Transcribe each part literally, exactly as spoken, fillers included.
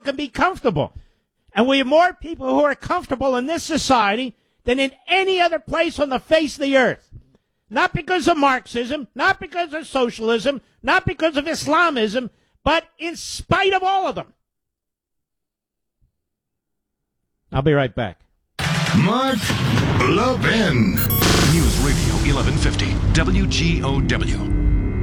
can be comfortable. And we have more people who are comfortable in this society than in any other place on the face of the earth. Not because of Marxism, not because of socialism, not because of Islamism, but in spite of all of them. I'll be right back. Mark Levin. News Radio eleven fifty, W G O W.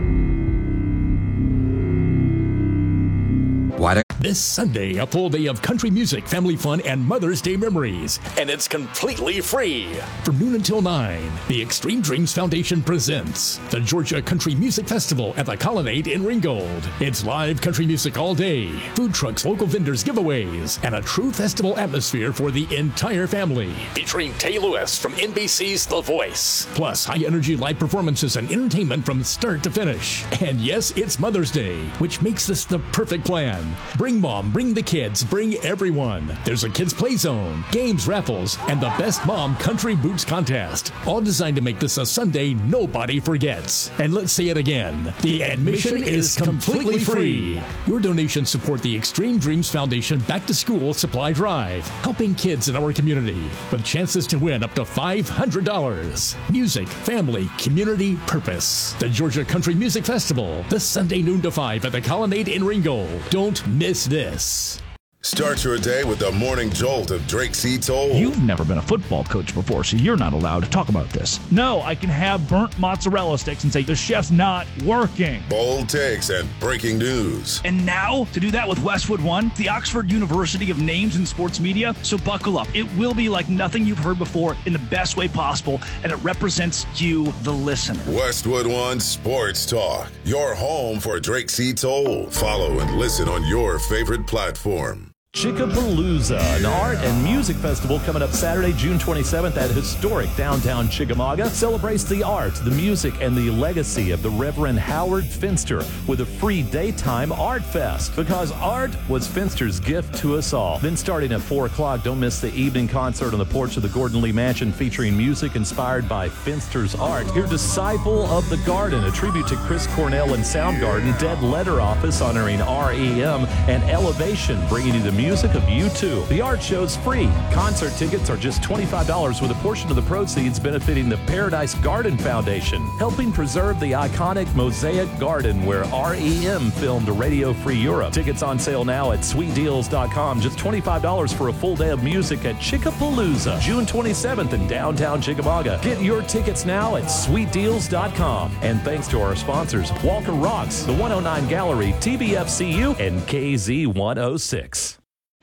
What? This Sunday, a full day of country music, family fun, and Mother's Day memories. And it's completely free. From noon until nine, the Extreme Dreams Foundation presents the Georgia Country Music Festival at the Colonnade in Ringgold. It's live country music all day, food trucks, local vendors, giveaways, and a true festival atmosphere for the entire family. Featuring Tay Lewis from N B C's The Voice. Plus, high-energy live performances and entertainment from start to finish. And yes, it's Mother's Day, which makes this the perfect plan. Bring mom, bring the kids, bring everyone. There's a kids play zone, games, raffles, and the Best Mom Country Boots contest. All designed to make this a Sunday nobody forgets. And let's say it again. The admission is completely free. Your donations support the Extreme Dreams Foundation Back to School Supply Drive, helping kids in our community with chances to win up to five hundred dollars. Music, family, community, purpose. The Georgia Country Music Festival, this Sunday noon to five at the Colonnade in Ringgold. Don't miss this. Start your day with the morning jolt of Drake C. Toll. You've never been a football coach before, so you're not allowed to talk about this. No, I can have burnt mozzarella sticks and say the chef's not working. Bold takes and breaking news. And now, to do that with Westwood One, the Oxford University of Names in Sports Media. So buckle up. It will be like nothing you've heard before in the best way possible, and it represents you, the listener. Westwood One Sports Talk, your home for Drake C. Toll. Follow and listen on your favorite platform. Chickapalooza, an art and music festival coming up Saturday, June twenty-seventh at historic downtown Chickamauga, celebrates the art, the music, and the legacy of the Reverend Howard Finster with a free daytime art fest, because art was Finster's gift to us all. Then starting at four o'clock, don't miss the evening concert on the porch of the Gordon Lee Mansion featuring music inspired by Finster's art. Hear Disciple of the Garden, a tribute to Chris Cornell and Soundgarden, Dead Letter Office honoring R E M, and Elevation bringing you the music music of U two. The art show's free. Concert tickets are just twenty-five dollars, with a portion of the proceeds benefiting the Paradise Garden Foundation, helping preserve the iconic Mosaic Garden where R E M filmed Radio Free Europe. Tickets on sale now at sweet deals dot com. Just twenty-five dollars for a full day of music at Chickapalooza, June twenty-seventh in downtown Chickamauga. Get your tickets now at sweet deals dot com. And thanks to our sponsors, Walker Rocks, the one oh nine Gallery, T B F C U, and K Z one oh six.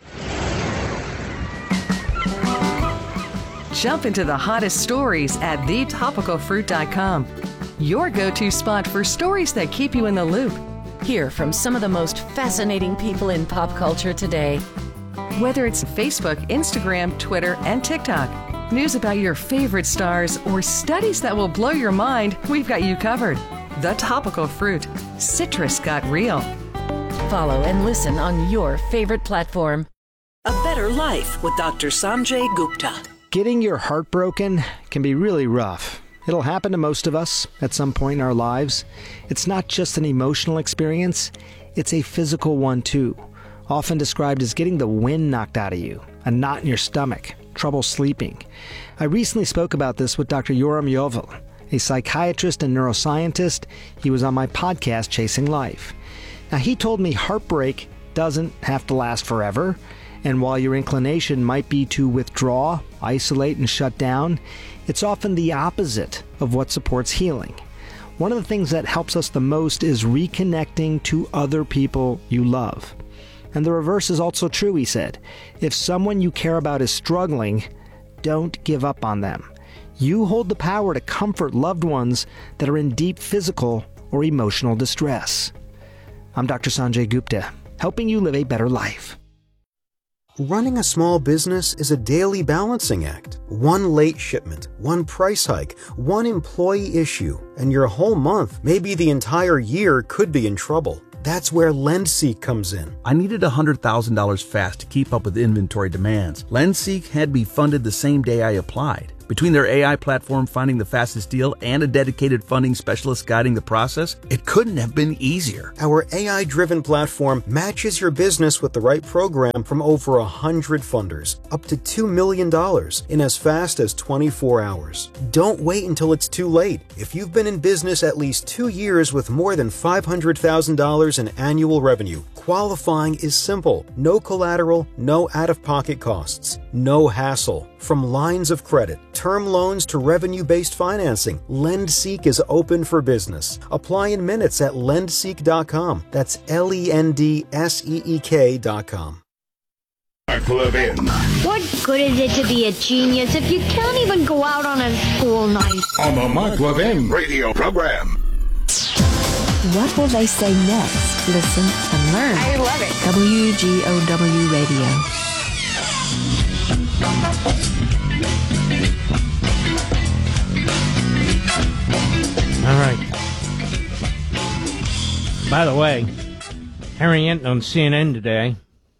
Jump into the hottest stories at the topical fruit dot com. Your go-to spot for stories that keep you in the loop. Hear from some of the most fascinating people in pop culture today. Whether it's Facebook, Instagram, Twitter, and TikTok, news about your favorite stars, or studies that will blow your mind, we've got you covered. The Topical Fruit. Citrus got real. Follow and listen on your favorite platform. A Better Life with Doctor Sanjay Gupta. Getting your heart broken can be really rough. It'll happen to most of us at some point in our lives. It's not just an emotional experience, it's a physical one too. Often described as getting the wind knocked out of you, a knot in your stomach, trouble sleeping. I recently spoke about this with Doctor Yoram Yovel, a psychiatrist and neuroscientist. He was on my podcast, Chasing Life. Now, he told me heartbreak doesn't have to last forever. And while your inclination might be to withdraw, isolate, and shut down, it's often the opposite of what supports healing. One of the things that helps us the most is reconnecting to other people you love. And the reverse is also true, he said. If someone you care about is struggling, don't give up on them. You hold the power to comfort loved ones that are in deep physical or emotional distress. I'm Doctor Sanjay Gupta, helping you live a better life. Running a small business is a daily balancing act. One late shipment, one price hike, one employee issue, and your whole month, maybe the entire year, could be in trouble. That's where LendSeek comes in. I needed one hundred thousand dollars fast to keep up with inventory demands. LendSeek had me funded the same day I applied. Between their A I platform finding the fastest deal and a dedicated funding specialist guiding the process, it couldn't have been easier. Our A I-driven platform matches your business with the right program from over one hundred funders, up to two million dollars in as fast as twenty-four hours. Don't wait until it's too late. If you've been in business at least two years with more than five hundred thousand dollars in annual revenue, qualifying is simple. No collateral, no out-of-pocket costs, no hassle. From lines of credit, term loans to revenue-based financing, LendSeek is open for business. Apply in minutes at lendseek dot com. That's L E N D S E E K dot com. What good is it to be a genius if you can't even go out on a school night? On the Mark Levin radio program. What will they say next? Listen and learn. I love it. W G O W Radio. All right. By the way, Harry Ent on C N N today.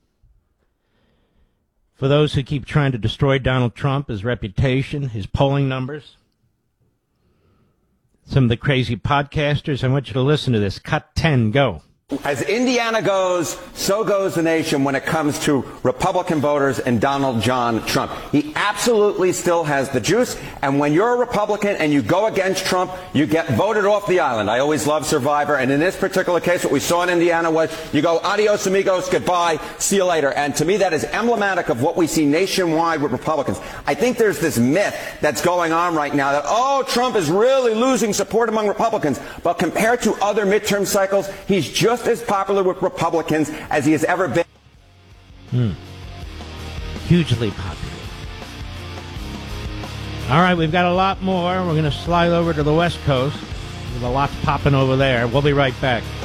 For those who keep trying to destroy Donald Trump, his reputation, his polling numbers, some of the crazy podcasters, I want you to listen to this. Cut ten, go. As Indiana goes, so goes the nation when it comes to Republican voters and Donald John Trump. He absolutely still has the juice, and when you're a Republican and you go against Trump, you get voted off the island. I always love Survivor, and in this particular case, what we saw in Indiana was you go, adios amigos, goodbye, see you later. And to me, that is emblematic of what we see nationwide with Republicans. I think there's this myth that's going on right now that, oh, Trump is really losing support among Republicans. But compared to other midterm cycles, he's just as popular with Republicans as he has ever been. Hmm. Hugely popular. All right, we've got a lot more. We're going to slide over to the West Coast. There's a lot popping over there. We'll be right back.